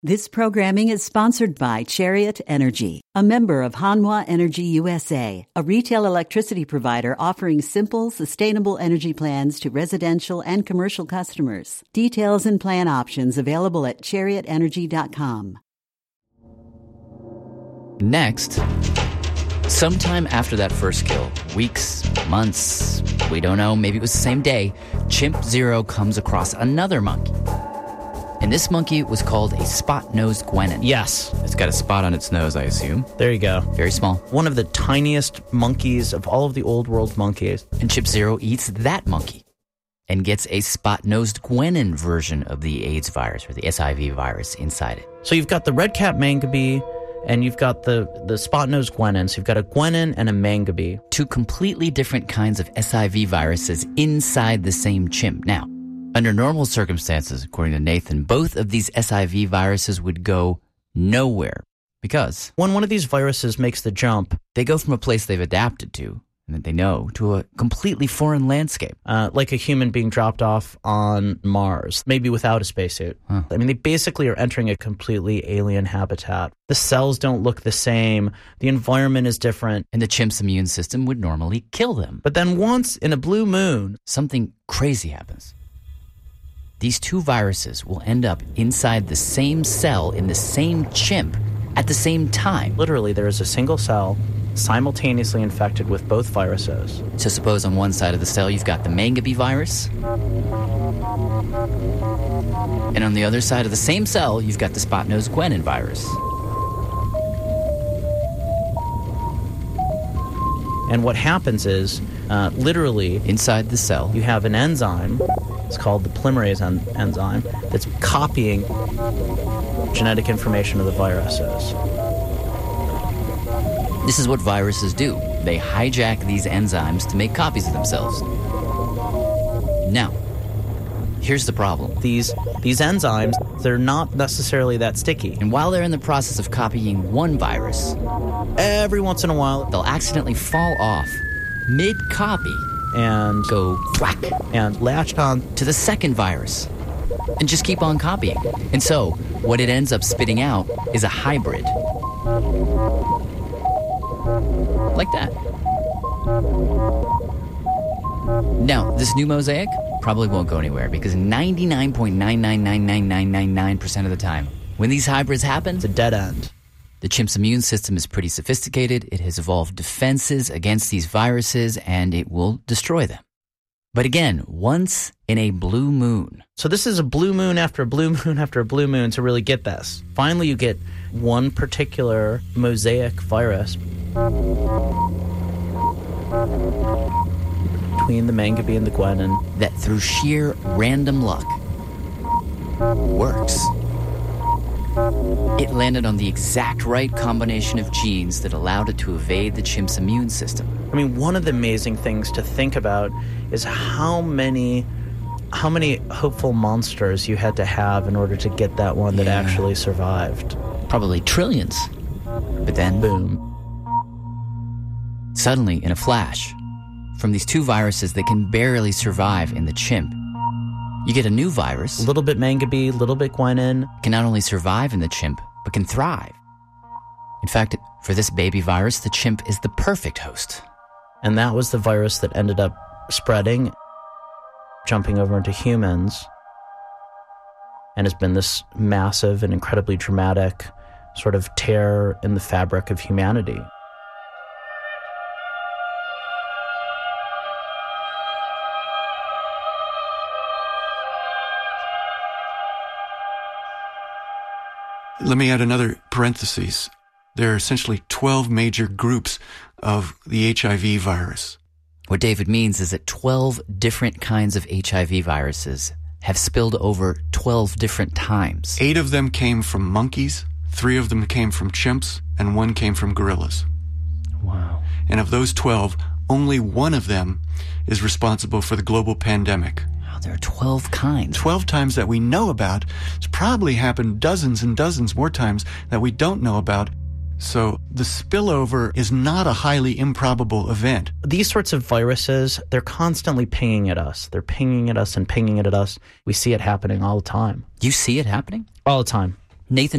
This programming is sponsored by Chariot Energy, a member of Hanwha Energy USA, a retail electricity provider offering simple, sustainable energy plans to residential and commercial customers. Details and plan options available at chariotenergy.com. Next, sometime after that first kill, weeks, months, we don't know, maybe it was the same day, Chimp Zero comes across another monkey. And this monkey was called a spot-nosed guenon. Yes. It's got a spot on its nose, I assume. There you go. Very small. One of the tiniest monkeys of all of the old world monkeys. And Chimp Zero eats that monkey and gets a spot-nosed guenon version of the AIDS virus, or the SIV virus, inside it. So you've got the red cap mangabey, and you've got the spot-nosed guenon. So you've got a guenon and a mangabey. Two completely different kinds of SIV viruses inside the same chimp. Now, under normal circumstances, according to Nathan, both of these SIV viruses would go nowhere because when one of these viruses makes the jump, they go from a place they've adapted to and that they know to a completely foreign landscape. Like a human being dropped off on Mars, maybe without a spacesuit. Huh. I mean, they basically are entering a completely alien habitat. The cells don't look the same. The environment is different. And the chimp's immune system would normally kill them. But then once in a blue moon, something crazy happens. These two viruses will end up inside the same cell in the same chimp at the same time. Literally, there is a single cell simultaneously infected with both viruses. So suppose on one side of the cell you've got the mangabey virus, and on the other side of the same cell you've got the spot-nosed guenon virus. And what happens is, literally, inside the cell, you have an enzyme. It's called the polymerase enzyme that's copying genetic information of the viruses. This is what viruses do. They hijack these enzymes to make copies of themselves. Now, here's the problem. These enzymes, they're not necessarily that sticky. And while they're in the process of copying one virus, every once in a while, they'll accidentally fall off mid-copy and go thwack and latch on to the second virus and just keep on copying. And so what it ends up spitting out is a hybrid. Like that. Now, this new mosaic probably won't go anywhere because 99.9999999% of the time, when these hybrids happen, it's a dead end. The chimp's immune system is pretty sophisticated. It has evolved defenses against these viruses, and it will destroy them. But again, once in a blue moon. So this is a blue moon after a blue moon after a blue moon to really get this. Finally, you get one particular mosaic virus between the mangabey and the guenon that through sheer random luck works. It landed on the exact right combination of genes that allowed it to evade the chimp's immune system. I mean, one of the amazing things to think about is how many hopeful monsters you had to have in order to get that one that actually survived. Probably trillions. But then, boom. Suddenly, in a flash, from these two viruses that can barely survive in the chimp, you get a new virus. A little bit mangabey, a little bit guenon. Can not only survive in the chimp, but can thrive. In fact, for this baby virus, the chimp is the perfect host. And that was the virus that ended up spreading, jumping over into humans, and has been this massive and incredibly dramatic sort of tear in the fabric of humanity. Let me add another parenthesis. There are essentially 12 major groups of the HIV virus. What David means is that 12 different kinds of HIV viruses have spilled over 12 different times. 8 of them came from monkeys, 3 of them came from chimps, and 1 came from gorillas. Wow. And of those 12, only 1 of them is responsible for the global pandemic. There are 12 kinds. 12 times that we know about. It's probably happened dozens and dozens more times that we don't know about. So the spillover is not a highly improbable event. These sorts of viruses, they're constantly pinging at us. They're pinging at us and pinging it at us. We see it happening all the time. You see it happening? All the time. Nathan